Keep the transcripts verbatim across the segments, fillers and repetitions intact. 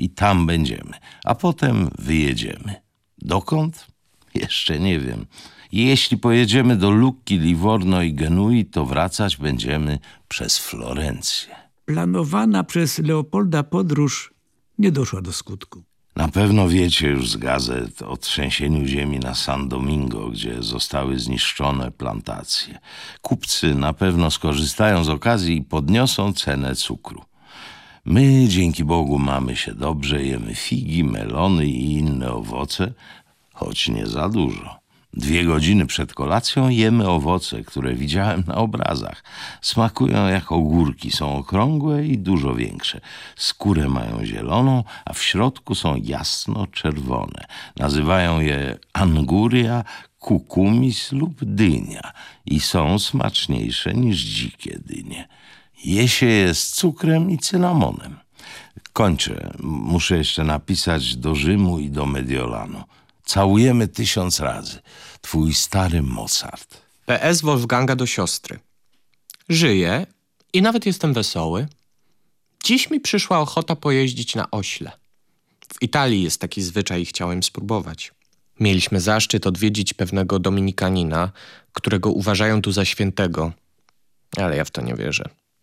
i tam będziemy, a potem wyjedziemy. Dokąd? Jeszcze nie wiem. Jeśli pojedziemy do Lucchi, Livorno i Genui, to wracać będziemy przez Florencję. Planowana przez Leopolda podróż nie doszła do skutku. Na pewno wiecie już z gazet o trzęsieniu ziemi na San Domingo, gdzie zostały zniszczone plantacje. Kupcy na pewno skorzystają z okazji i podniosą cenę cukru. My, dzięki Bogu, mamy się dobrze, jemy figi, melony i inne owoce, choć nie za dużo. Dwie godziny przed kolacją jemy owoce, które widziałem na obrazach. Smakują jak ogórki, są okrągłe i dużo większe. Skórę mają zieloną, a w środku są jasno czerwone. Nazywają je anguria, kukumis lub dynia i są smaczniejsze niż dzikie dynie. Je się je z cukrem i cynamonem. Kończę. Muszę jeszcze napisać do Rzymu i do Mediolanu. Całujemy tysiąc razy. Twój stary Mozart. P S Wolfganga do siostry. Żyję i nawet jestem wesoły. Dziś mi przyszła ochota pojeździć na ośle. W Italii jest taki zwyczaj i chciałem spróbować. Mieliśmy zaszczyt odwiedzić pewnego dominikanina, którego uważają tu za świętego. Ale ja w to nie wierzę.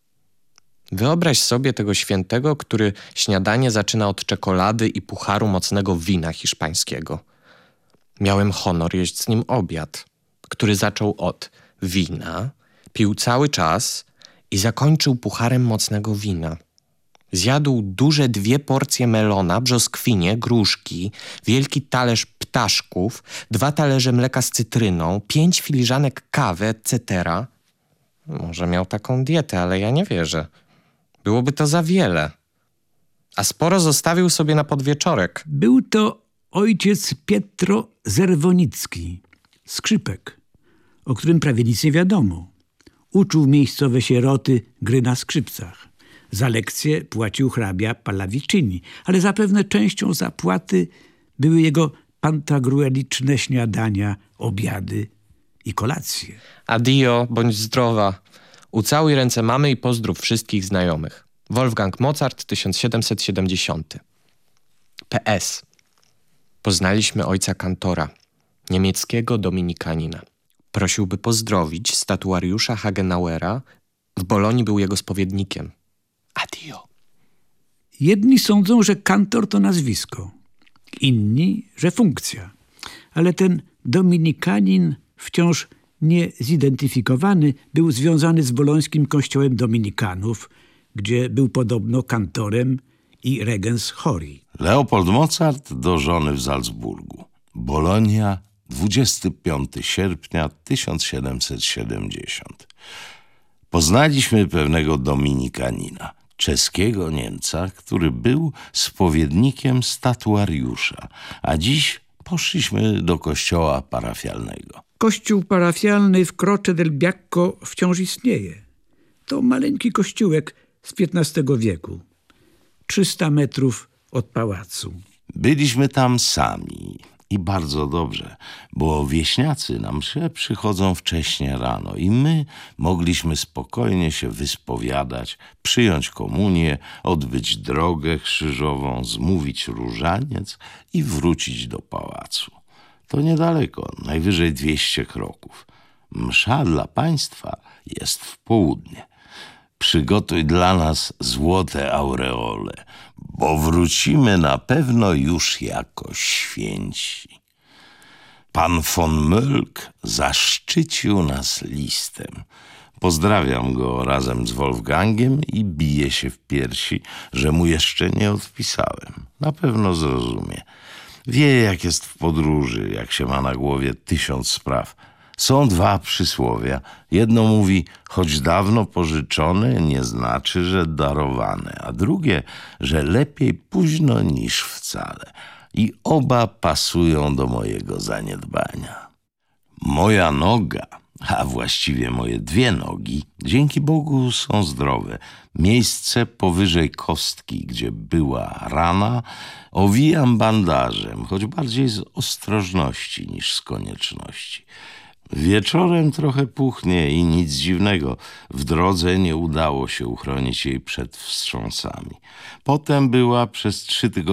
Wyobraź sobie tego świętego, który śniadanie zaczyna od czekolady i pucharu mocnego wina hiszpańskiego. Miałem honor jeść z nim obiad, który zaczął od wina, pił cały czas i zakończył pucharem mocnego wina. Zjadł duże dwie porcje melona, brzoskwinie, gruszki, wielki talerz ptaszków, dwa talerze mleka z cytryną, pięć filiżanek kawy, et cetera. Może miał taką dietę, ale ja nie wierzę. Byłoby to za wiele. A sporo zostawił sobie na podwieczorek. Był to ojciec Pietro Zerwonicki, skrzypek, o którym prawie nic nie wiadomo. Uczył miejscowe sieroty gry na skrzypcach. Za lekcje płacił hrabia Pallavicini, ale zapewne częścią zapłaty były jego pantagrueliczne śniadania, obiady i kolacje. Adio, bądź zdrowa. Ucałuj ręce mamy i pozdrów wszystkich znajomych. Wolfgang Mozart, tysiąc siedemset siedemdziesiąty. P S. Poznaliśmy ojca kantora, niemieckiego dominikanina. Prosił, by pozdrowić statuariusza Hagenauera. W Bolonii był jego spowiednikiem. Adio. Jedni sądzą, że kantor to nazwisko, inni, że funkcja. Ale ten dominikanin wciąż niezidentyfikowany był związany z bolońskim kościołem dominikanów, gdzie był podobno kantorem i regens chorii. Leopold Mozart do żony w Salzburgu. Bolonia, dwudziestego piątego sierpnia tysiąc siedemset siedemdziesiąty. Poznaliśmy pewnego dominikanina, czeskiego Niemca, który był spowiednikiem statuariusza, a dziś poszliśmy do kościoła parafialnego. Kościół parafialny w Croce del Biacco wciąż istnieje. To maleńki kościółek z piętnastego wieku. trzysta metrów od pałacu. Byliśmy tam sami i bardzo dobrze, bo wieśniacy na mszę przychodzą wcześnie rano i my mogliśmy spokojnie się wyspowiadać, przyjąć komunię, odbyć drogę krzyżową, zmówić różaniec i wrócić do pałacu. To niedaleko, najwyżej dwieście kroków. Msza dla państwa jest w południe. Przygotuj dla nas złote aureole, bo wrócimy na pewno już jako święci. Pan von Mölk zaszczycił nas listem. Pozdrawiam go razem z Wolfgangiem i biję się w piersi, że mu jeszcze nie odpisałem. Na pewno zrozumie. Wie, jak jest w podróży, jak się ma na głowie tysiąc spraw. Są dwa przysłowia. Jedno mówi, choć dawno pożyczone, nie znaczy, że darowane, a drugie, że lepiej późno niż wcale. I oba pasują do mojego zaniedbania. Moja noga, a właściwie moje dwie nogi, dzięki Bogu są zdrowe. Miejsce powyżej kostki, gdzie była rana, owijam bandażem, choć bardziej z ostrożności niż z konieczności. Wieczorem trochę puchnie i nic dziwnego. W drodze nie udało się uchronić jej przed wstrząsami. Potem była przez trzy tygodnie